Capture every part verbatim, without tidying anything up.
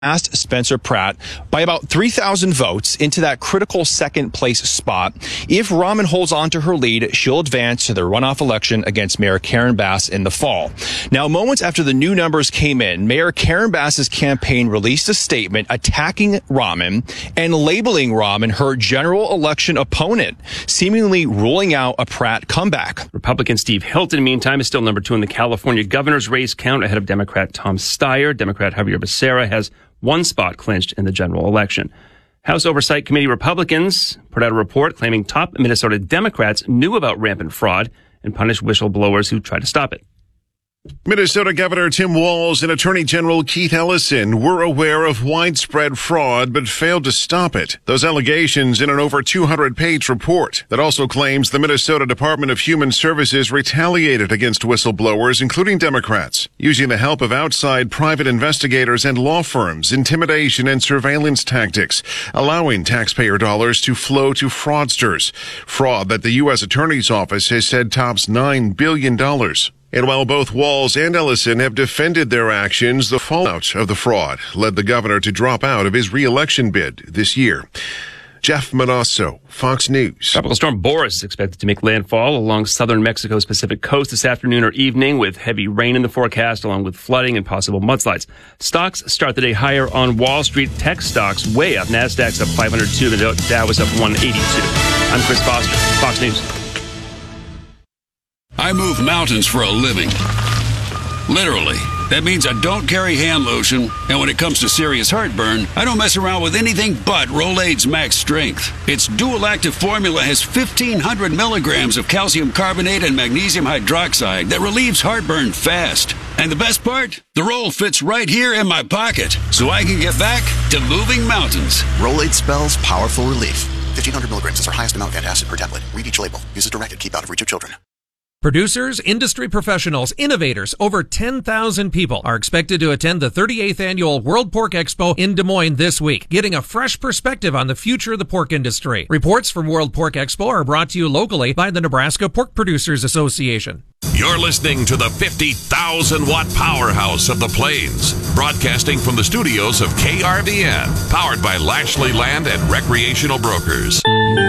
Asked Spencer Pratt by about three thousand votes into that critical second place spot. If Rahman holds on to her lead, she'll advance to the runoff election against Mayor Karen Bass in the fall. Now, moments after the new numbers came in, Mayor Karen Bass's campaign released a statement attacking Rahman and labeling Rahman her general election opponent, seemingly ruling out a Pratt comeback. Republican Steve Hilton, meantime, is still number two in the California governor's race count ahead of Democrat Tom Steyer. Democrat Javier Becerra has one spot clinched in the general election. House Oversight Committee Republicans put out a report claiming top Minnesota Democrats knew about rampant fraud and punished whistleblowers who tried to stop it. Minnesota Governor Tim Walz and Attorney General Keith Ellison were aware of widespread fraud but failed to stop it. Those allegations in an over two hundred page report that also claims the Minnesota Department of Human Services retaliated against whistleblowers, including Democrats, using the help of outside private investigators and law firms, intimidation and surveillance tactics, allowing taxpayer dollars to flow to fraudsters. Fraud that the U S Attorney's Office has said tops nine billion dollars. And while both Walz and Ellison have defended their actions, the fallout of the fraud led the governor to drop out of his re-election bid this year. Jeff Manasso, Fox News. Tropical storm Boris is expected to make landfall along southern Mexico's Pacific coast this afternoon or evening, with heavy rain in the forecast, along with flooding and possible mudslides. Stocks start the day higher on Wall Street. Tech stocks way up. Nasdaq's up five hundred two. The Dow was up one eighty-two. I'm Chris Foster, Fox News. I move mountains for a living. Literally. That means I don't carry hand lotion, and when it comes to serious heartburn, I don't mess around with anything but Rolaids Max Strength. Its dual-active formula has fifteen hundred milligrams of calcium carbonate and magnesium hydroxide that relieves heartburn fast. And the best part? The roll fits right here in my pocket, so I can get back to moving mountains. Rolaids spells powerful relief. fifteen hundred milligrams is our highest amount of antacid per tablet. Read each label. Use as directed. Keep out of reach of children. Producers, industry professionals, innovators, over ten thousand people are expected to attend the thirty-eighth Annual World Pork Expo in Des Moines this week, getting a fresh perspective on the future of the pork industry. Reports from World Pork Expo are brought to you locally by the Nebraska Pork Producers Association. You're listening to the fifty thousand watt powerhouse of the Plains, broadcasting from the studios of K R V N, powered by Lashley Land and Recreational Brokers.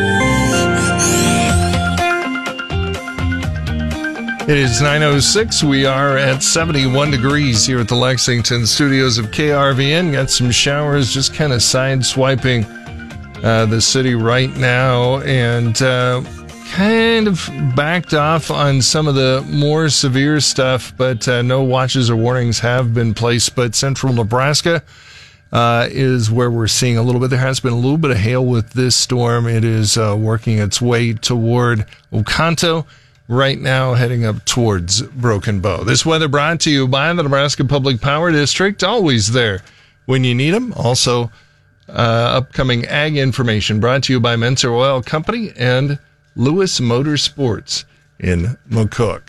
It is nine oh six. We are at seventy-one degrees here at the Lexington studios of K R V N. Got some showers just kind of side-swiping uh, the city right now, and uh, kind of backed off on some of the more severe stuff, but uh, no watches or warnings have been placed. But central Nebraska uh, is where we're seeing a little bit. There has been a little bit of hail with this storm. It is uh, working its way toward Oconto. Right now, heading up towards Broken Bow. This weather brought to you by the Nebraska Public Power District, always there when you need them. Also, uh, upcoming ag information brought to you by Mentor Oil Company and Lewis Motorsports in McCook.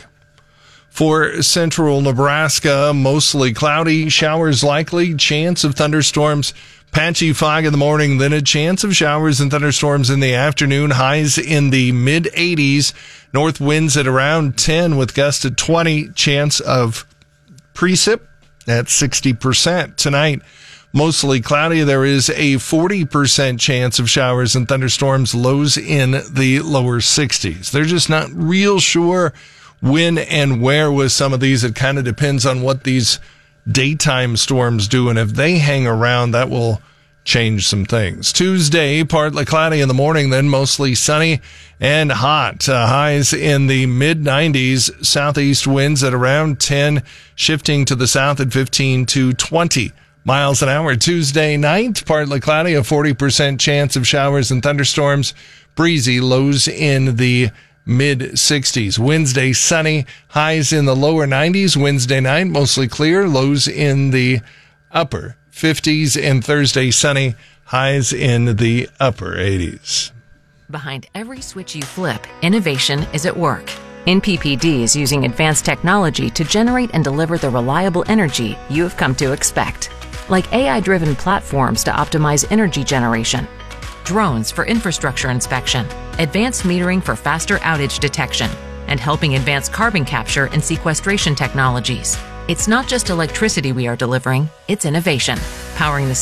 For central Nebraska, mostly cloudy, showers likely, chance of thunderstorms, patchy fog in the morning, then a chance of showers and thunderstorms in the afternoon, highs in the mid eighties, north winds at around ten with gusts at twenty, chance of precip at sixty percent. Tonight, mostly cloudy, there is a forty percent chance of showers and thunderstorms, lows in the lower sixties. They're just not real sure when and where with some of these. It kind of depends on what these daytime storms do, and if they hang around, that will change some things. Tuesday, partly cloudy in the morning, then mostly sunny and hot. Uh, highs in the mid nineties, southeast winds at around ten, shifting to the south at fifteen to twenty miles an hour. Tuesday night, partly cloudy, a forty percent chance of showers and thunderstorms, breezy, lows in the mid sixties. Wednesday, sunny, highs in the lower nineties. Wednesday night, mostly clear, lows in the upper fifties. And Thursday, sunny, highs in the upper eighties. Behind every switch you flip, innovation is at work. N P P D is using advanced technology to generate and deliver the reliable energy you have come to expect, like A I-driven platforms to optimize energy generation, drones for infrastructure inspection, advanced metering for faster outage detection, and helping advance carbon capture and sequestration technologies. It's not just electricity we are delivering, it's innovation. powering the